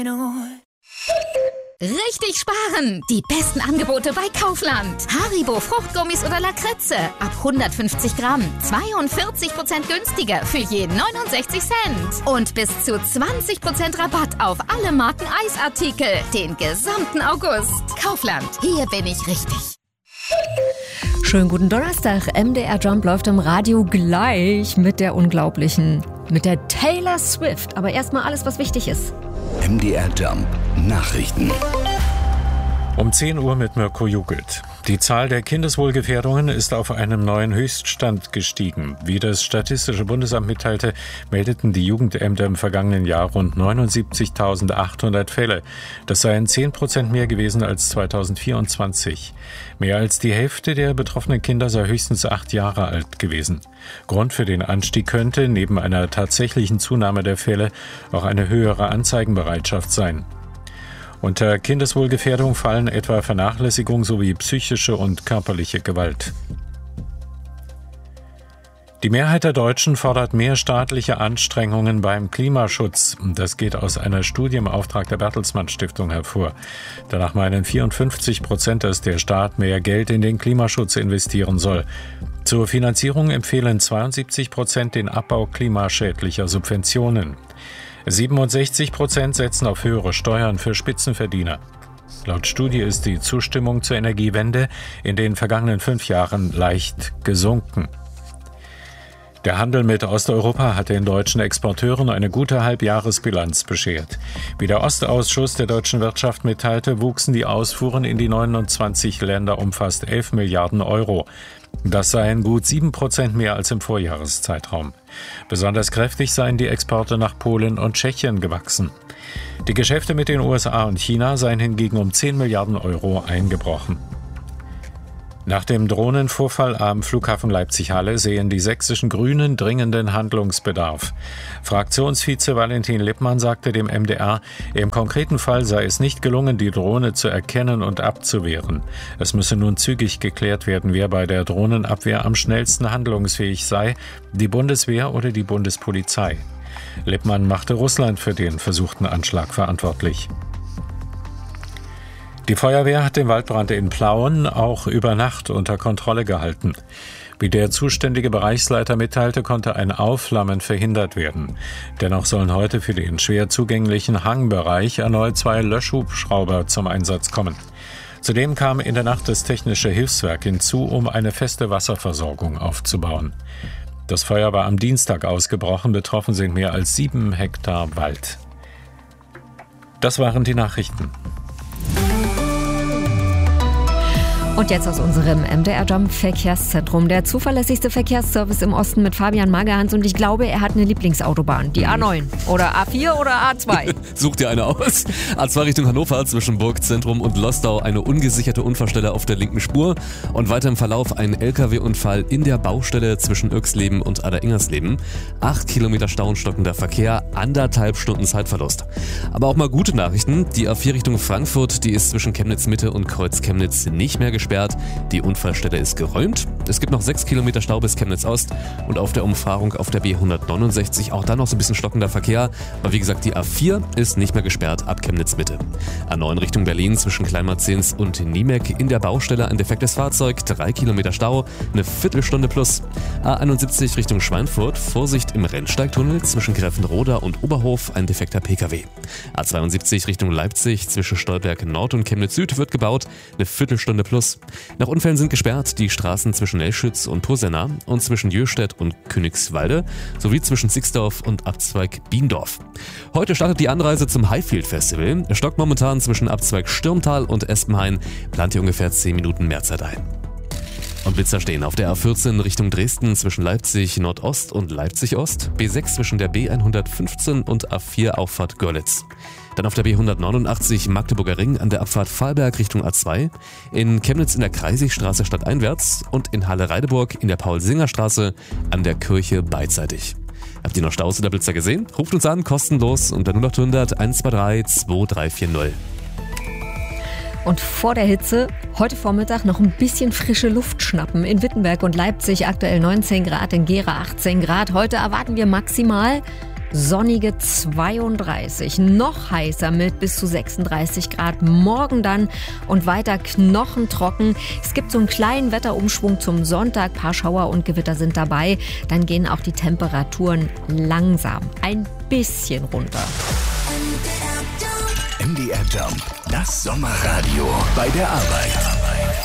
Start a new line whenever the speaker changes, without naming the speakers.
Richtig sparen! Die besten Angebote bei Kaufland. Haribo Fruchtgummis oder Lakritze. Ab 150 Gramm. 42% günstiger für je 69 Cent. Und bis zu 20% Rabatt auf alle Marken Eisartikel. Den gesamten August. Kaufland. Hier bin ich richtig.
Schönen guten Donnerstag. MDR Jump läuft im Radio gleich mit der Taylor Swift. Aber erstmal alles, was wichtig ist.
MDR Jump Nachrichten.
Um 10 Uhr mit Mirko Jugelt. Die Zahl der Kindeswohlgefährdungen ist auf einem neuen Höchststand gestiegen. Wie das Statistische Bundesamt mitteilte, meldeten die Jugendämter im vergangenen Jahr rund 79.800 Fälle. Das seien 10% mehr gewesen als 2024. Mehr als die Hälfte der betroffenen Kinder sei höchstens 8 Jahre alt gewesen. Grund für den Anstieg könnte neben einer tatsächlichen Zunahme der Fälle auch eine höhere Anzeigenbereitschaft sein. Unter Kindeswohlgefährdung fallen etwa Vernachlässigung sowie psychische und körperliche Gewalt. Die Mehrheit der Deutschen fordert mehr staatliche Anstrengungen beim Klimaschutz. Das geht aus einer Studie im Auftrag der Bertelsmann Stiftung hervor. Danach meinen 54%, dass der Staat mehr Geld in den Klimaschutz investieren soll. Zur Finanzierung empfehlen 72% den Abbau klimaschädlicher Subventionen. 67% setzen auf höhere Steuern für Spitzenverdiener. Laut Studie ist die Zustimmung zur Energiewende in den vergangenen 5 Jahren leicht gesunken. Der Handel mit Osteuropa hat den deutschen Exporteuren eine gute Halbjahresbilanz beschert. Wie der Ostausschuss der deutschen Wirtschaft mitteilte, wuchsen die Ausfuhren in die 29 Länder um fast 11 Milliarden Euro. Das seien gut 7% mehr als im Vorjahreszeitraum. Besonders kräftig seien die Exporte nach Polen und Tschechien gewachsen. Die Geschäfte mit den USA und China seien hingegen um 10 Milliarden Euro eingebrochen. Nach dem Drohnenvorfall am Flughafen Leipzig-Halle sehen die sächsischen Grünen dringenden Handlungsbedarf. Fraktionsvize Valentin Lippmann sagte dem MDR, im konkreten Fall sei es nicht gelungen, die Drohne zu erkennen und abzuwehren. Es müsse nun zügig geklärt werden, wer bei der Drohnenabwehr am schnellsten handlungsfähig sei, die Bundeswehr oder die Bundespolizei. Lippmann machte Russland für den versuchten Anschlag verantwortlich. Die Feuerwehr hat den Waldbrand in Plauen auch über Nacht unter Kontrolle gehalten. Wie der zuständige Bereichsleiter mitteilte, konnte ein Aufflammen verhindert werden. Dennoch sollen heute für den schwer zugänglichen Hangbereich erneut 2 Löschhubschrauber zum Einsatz kommen. Zudem kam in der Nacht das Technische Hilfswerk hinzu, um eine feste Wasserversorgung aufzubauen. Das Feuer war am Dienstag ausgebrochen, betroffen sind mehr als 7 Hektar Wald. Das waren die Nachrichten.
Und jetzt aus unserem MDR Jump Verkehrszentrum. Der zuverlässigste Verkehrsservice im Osten mit Fabian Magerhans. Und ich glaube, er hat eine Lieblingsautobahn. Die A9 oder A4 oder A2.
Such dir eine aus. A2 Richtung Hannover zwischen Burgzentrum und Lostau eine ungesicherte Unfallstelle auf der linken Spur. Und weiter im Verlauf ein LKW-Unfall in der Baustelle zwischen Öxleben und Ader-Ingersleben. 8 Kilometer Stau und stockender Verkehr, 1,5 Stunden Zeitverlust. Aber auch mal gute Nachrichten. Die A4 Richtung Frankfurt, die ist zwischen Chemnitz Mitte und Kreuz Chemnitz nicht mehr gesperrt. Die Unfallstelle ist geräumt. Es gibt noch 6 Kilometer Stau bis Chemnitz Ost und auf der Umfahrung auf der B169 auch dann noch so ein bisschen stockender Verkehr. Aber wie gesagt, die A4 ist nicht mehr gesperrt ab Chemnitz Mitte. A9 Richtung Berlin zwischen Kleinmarzens und Niemek in der Baustelle ein defektes Fahrzeug, 3 Kilometer Stau, eine Viertelstunde plus. A71 Richtung Schweinfurt, Vorsicht im Rennsteigtunnel zwischen Gräfenroda und Oberhof, ein defekter PKW. A72 Richtung Leipzig zwischen Stolberg Nord und Chemnitz Süd wird gebaut, eine Viertelstunde plus. Nach Unfällen sind gesperrt die Straßen zwischen Nelschütz und Posenna und zwischen Jöstedt und Königswalde sowie zwischen Sixdorf und Abzweig Biendorf. Heute startet die Anreise zum Highfield Festival. Es stockt momentan zwischen Abzweig Stürmtal und Espenhain. Plant ihr ungefähr 10 Minuten mehr Zeit ein. Und Blitzer stehen auf der A14 Richtung Dresden zwischen Leipzig Nordost und Leipzig Ost, B6 zwischen der B115 und A4 Auffahrt Görlitz. Dann auf der B189 Magdeburger Ring an der Abfahrt Vahlberg Richtung A2, in Chemnitz in der Kreisigstraße stadteinwärts und in Halle-Reideburg in der Paul-Singer-Straße an der Kirche beidseitig. Habt ihr noch Staus oder Blitzer gesehen? Ruft uns an, kostenlos unter 0800 123 2340.
Und vor der Hitze heute Vormittag noch ein bisschen frische Luft schnappen. In Wittenberg und Leipzig aktuell 19 Grad, in Gera 18 Grad. Heute erwarten wir maximal sonnige 32. Noch heißer mit bis zu 36 Grad. Morgen dann und weiter knochentrocken. Es gibt so einen kleinen Wetterumschwung zum Sonntag. Ein paar Schauer und Gewitter sind dabei. Dann gehen auch die Temperaturen langsam ein bisschen runter.
MDR Jump, das Sommerradio bei der Arbeit.